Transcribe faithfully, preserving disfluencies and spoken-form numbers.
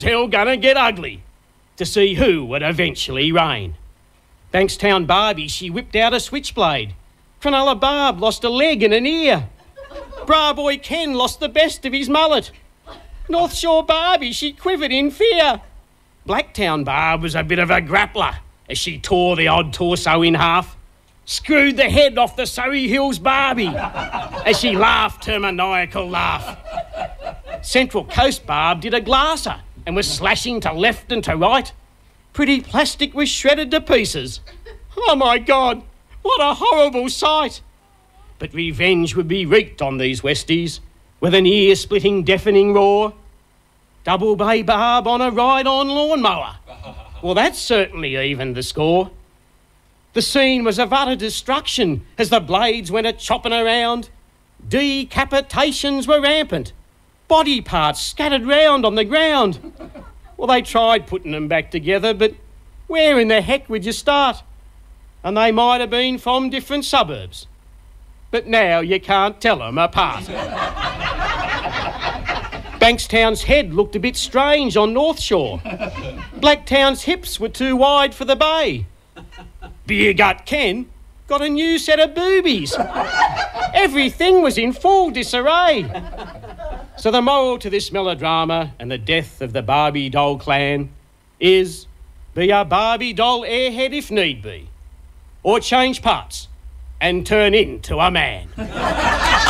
Still gonna get ugly to see who would eventually reign. Bankstown Barbie, she whipped out a switchblade. Cronulla Barb lost a leg and an ear. Bra Boy Ken lost the best of his mullet. North Shore Barbie, she quivered in fear. Blacktown Barb was a bit of a grappler as she tore the odd torso in half. Screwed the head off the Surrey Hills Barbie as she laughed her maniacal laugh. Central Coast Barb did a glasser and was slashing to left and to right. Pretty Plastic was shredded to pieces. Oh my God, what a horrible sight. But revenge would be wreaked on these Westies with an ear-splitting deafening roar. Double Bay Barb on a ride-on lawnmower. Well, that certainly evened the score. The scene was of utter destruction as the blades went a-chopping around. Decapitations were rampant. Body parts scattered round on the ground. Well, they tried putting them back together, but where in the heck would you start? And they might have been from different suburbs. But now you can't tell them apart. Bankstown's head looked a bit strange on North Shore. Blacktown's hips were too wide for the bay. Beer Gut Ken got a new set of boobies. Everything was in full disarray. So the moral to this melodrama and the death of the Barbie doll clan is be a Barbie doll airhead if need be, or change parts and turn into a man.